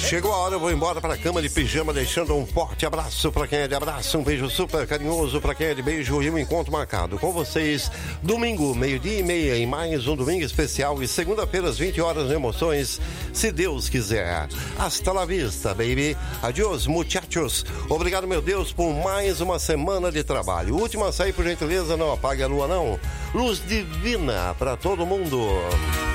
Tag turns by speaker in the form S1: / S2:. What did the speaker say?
S1: Chegou a hora, eu vou embora pra cama de pijama, deixando um forte abraço pra quem é de abraço, um beijo super carinhoso pra quem é de beijo e um encontro marcado com vocês domingo, 12:30, em mais um domingo especial e segunda-feira às 20 horas, emoções, se Deus quiser. Hasta la vista, baby. Adiós, muchachos. Obrigado, meu Deus, por mais uma semana de trabalho. Última a sair, por gentileza, não apague a lua, não. Luz divina pra todo mundo.